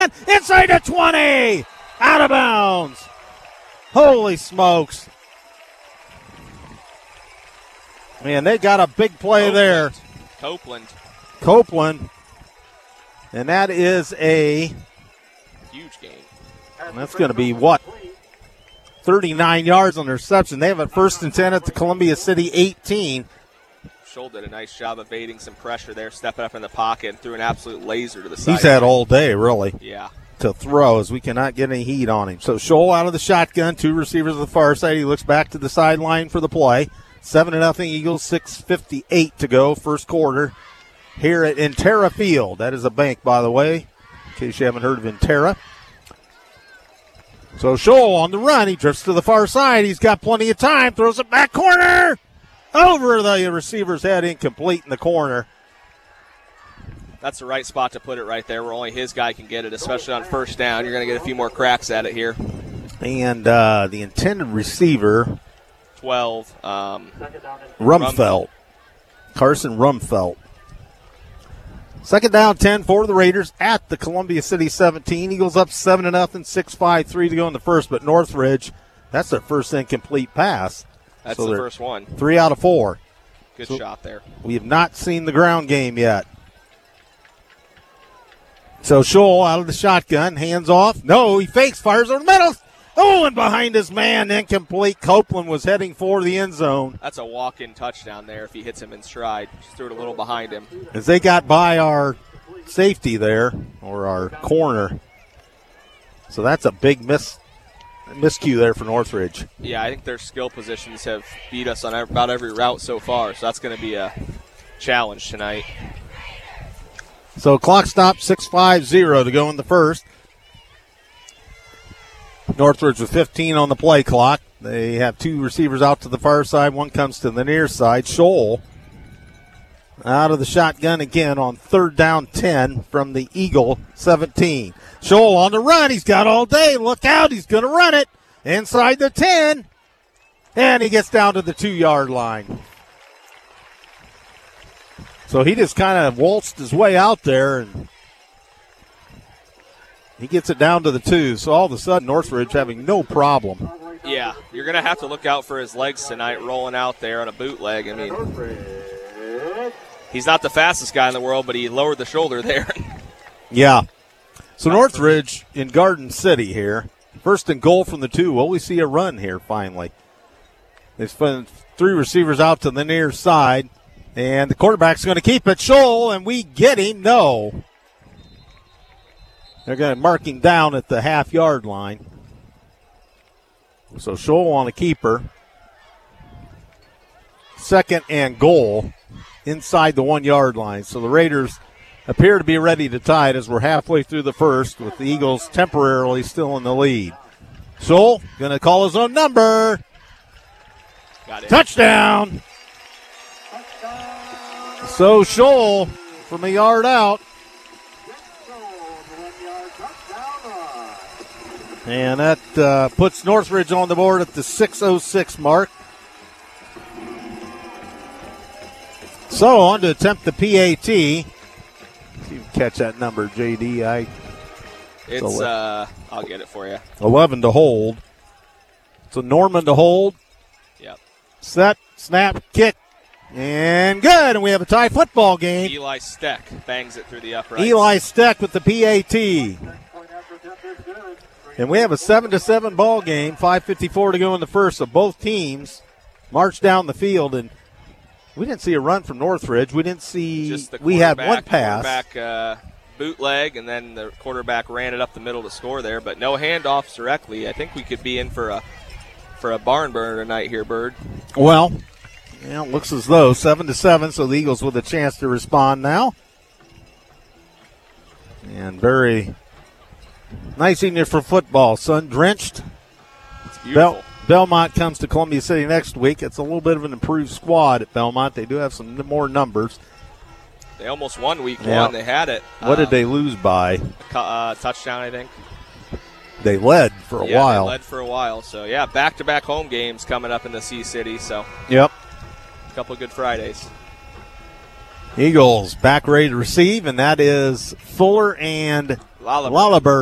inside the 20, out of bounds. Holy smokes. Man, they got a big play there. Copeland. And that is a huge gain. That's going to be 39 yards on the reception. They have a 1st and 10 at the Columbia City 18. Scholl did a nice job evading some pressure there, stepping up in the pocket and threw an absolute laser to the side. He's had all day, really. Yeah. To throw, as we cannot get any heat on him. So Scholl out of the shotgun, 2 receivers on the far side. He looks back to the sideline for the play. 7-0 Eagles, 6:58 to go, first quarter here at Intera Field. That is a bank, by the way, in case you haven't heard of Intera. So Scholl on the run. He drifts to the far side. He's got plenty of time. Throws it back corner. Over the receiver's head, incomplete in the corner. That's the right spot to put it right there where only his guy can get it, especially on first down. You're going to get a few more cracks at it here. And the intended receiver, 12. Rumfelt. Carson Rumfelt. 2nd down, 10 for the Raiders at the Columbia City 17. Eagles up 7-0, 6:53 to go in the first, but Northridge, that's their first incomplete pass. That's the first one. 3 out of 4. Good shot there. We have not seen the ground game yet. So Scholl out of the shotgun, hands off. No, he fakes, fires over the middle. Oh, and behind his man, incomplete. Copeland was heading for the end zone. That's a walk-in touchdown there if he hits him in stride. Just threw it a little behind him. As they got by our safety there, or our corner. So that's a big miscue there for Northridge. Yeah, I think their skill positions have beat us on about every route so far, so that's going to be a challenge tonight. So clock stop, 6:50 to go in the first. Northridge with 15 on the play clock. They have 2 receivers out to the far side. One comes to the near side. Scholl out of the shotgun again on 3rd down 10 from the Eagle 17. Scholl on the run. He's got all day. Look out. He's going to run it inside the 10. And he gets down to the 2-yard line. So he just kind of waltzed his way out there, and he gets it down to the 2. So all of a sudden, Northridge having no problem. Yeah, you're going to have to look out for his legs tonight rolling out there on a bootleg. I mean, he's not the fastest guy in the world, but he lowered the shoulder there. Yeah. So Northridge in Garden City here. 1st and goal from the 2. Well, we see a run here finally. They spent 3 receivers out to the near side. And the quarterback's going to keep it. Scholl, and we get him. No. They're going to mark him down at the half-yard line. So Scholl on a keeper. 2nd and goal inside the 1-yard line. So the Raiders appear to be ready to tie it as we're halfway through the first with the Eagles temporarily still in the lead. Scholl going to call his own number. Got it. Touchdown. So Scholl from a yard out. And that puts Northridge on the board at the 6:06 mark. So on to attempt the PAT. See if you can catch that number, JD. I'll get it for you. 11 to hold. So Norman to hold. Yep. Set, snap, kick. And good, and we have a tie football game. Eli Steck bangs it through the uprights. Eli Steck with the PAT. And we have a 7-7 ball game, 5:54 to go in the first. So both teams march down the field, and we didn't see a run from Northridge. We didn't see. We had one pass. Quarterback bootleg, and then the quarterback ran it up the middle to score there, but no handoffs directly. I think we could be in for a barn burner tonight here, Bird. Well. Yeah, it looks as though 7-7, so the Eagles with a chance to respond now. And very nice evening for football. Sun-drenched. It's beautiful. Belmont comes to Columbia City next week. It's a little bit of an improved squad at Belmont. They do have some more numbers. They almost won week 1. They had it. What did they lose by? A touchdown, I think. They led for a while. They led for a while. So, yeah, back-to-back home games coming up in the C-City. So, yep. A couple of good Fridays. Eagles back ready to receive, and that is Fuller and Lala. Lullaby.